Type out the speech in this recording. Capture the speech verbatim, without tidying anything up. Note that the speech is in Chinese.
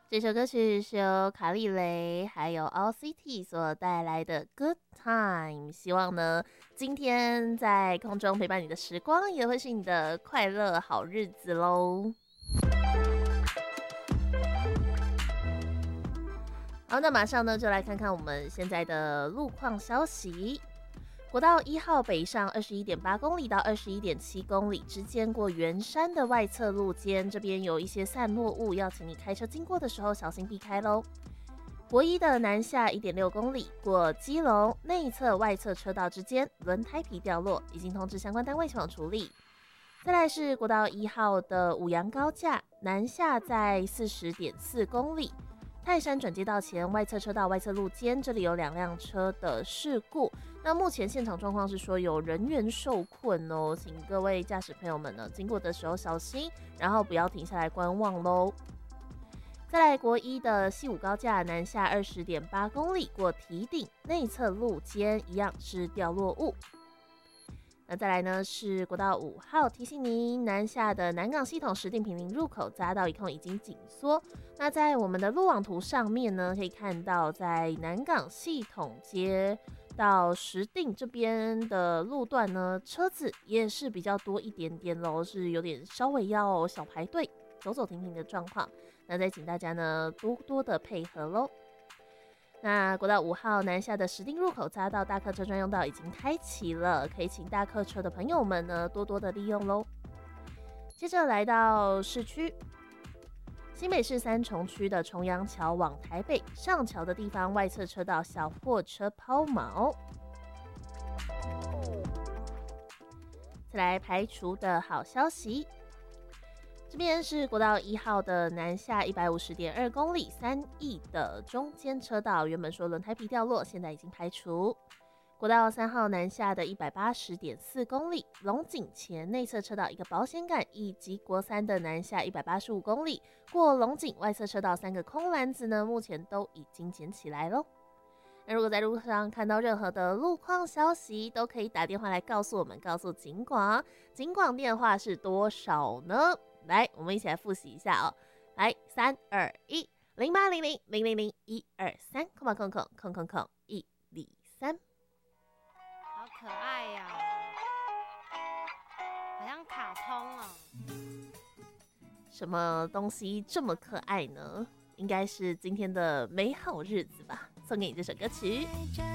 这首歌曲是由卡莉蕾还有 All City 所带来的 Good Time， 希望呢今天在空中陪伴你的时光也会是你的快乐好日子咯。好，那马上呢就来看看我们现在的路况消息。国道一号北上二十一点八公里到二十一点七公里之间，过圆山的外侧路肩，这边有一些散落物，要请你开车经过的时候小心避开咯。国一的南下一点六公里，过基隆内侧外侧车道之间，轮胎皮掉落，已经通知相关单位前往处理。再来是国道一号的五杨高架南下在四十点四公里。泰山转接道前外侧车道外侧路肩，这里有两辆车的事故。那目前现场状况是说有人员受困哦，请各位驾驶朋友们呢经过的时候小心，然后不要停下来观望喽。再来国一的西武高架南下二十点八公里，过堤顶内侧路肩一样是掉落物。那再来呢是国道五号，提醒您南下的南港系统石碇坪林入口匝道一控已经紧缩。那在我们的路网图上面呢，可以看到在南港系统街到石碇这边的路段呢，车子也是比较多一点点咯，是有点稍微要小排队，走走停停的状况。那再请大家呢多多的配合咯。那国道五号南下的石碇入口匝道大客车专用道已经开启了，可以请大客车的朋友们呢多多的利用咯。接着来到市区，新北市三重区的重阳桥往台北上桥的地方，外侧车道小货车抛锚。再来排除的好消息，这边是国道一号的南下一百五十点二公里三义的中间车道，原本说轮胎皮掉落，现在已经排除。国道三号南下的一百八十点四公里，龙井前内侧车道一个保险杆，以及国三的南下一百八十五公里，过龙井外侧车道三个空篮子呢，目前都已经捡起来咯。那如果在路上看到任何的路况消息，都可以打电话来告诉我们，告诉警广，警广电话是多少呢？来，我们一起来复习一下哦。来，三二一，零八零零零零零一二三，空吧空空空空空一里三。 好可爱呀、哦，好像卡通哦。 什么东西这么可爱呢？应该是今天的美好日子吧，送给你这首歌曲。